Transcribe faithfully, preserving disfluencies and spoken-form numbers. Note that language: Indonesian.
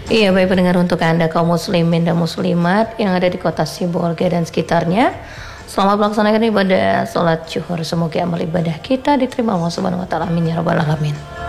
Iya, baik pendengar, untuk Anda kaum muslimin dan muslimat yang ada di kota Sibolga dan sekitarnya, selamat melaksanakan ibadah sholat zuhur. Semoga amal ibadah kita diterima Allah Subhanahu wa taala. Amin ya rabbal alamin.